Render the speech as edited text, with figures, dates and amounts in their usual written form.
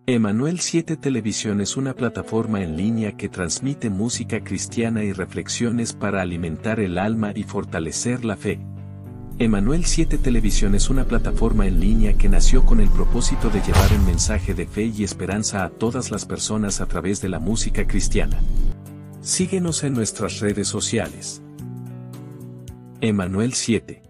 Emanuel 7 Televisión es una plataforma en línea que transmite música cristiana y reflexiones para alimentar el alma y fortalecer la fe. Emanuel 7 Televisión es una plataforma en línea que nació con el propósito de llevar un mensaje de fe y esperanza a todas las personas a través de la música cristiana. Síguenos en nuestras redes sociales. Emanuel 7.